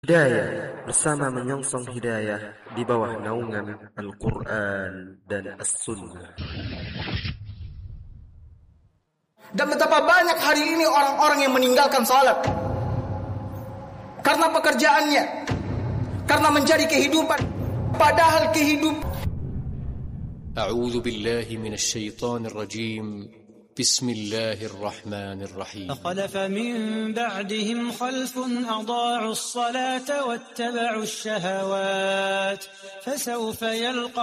Hidayah bersama menyongsong hidayah di bawah naungan Al-Quran dan As-Sunnah. Dan betapa banyak hari ini orang-orang yang meninggalkan salat karena pekerjaannya, karena mencari kehidupan, padahal kehidupan. A'udzu billahi minasy syaithanir rajim. بسم الله الرحمن الرحيم فخلف من بعدهم خلف أضاعوا الصلاة واتبعوا الشهوات فسوف يلقون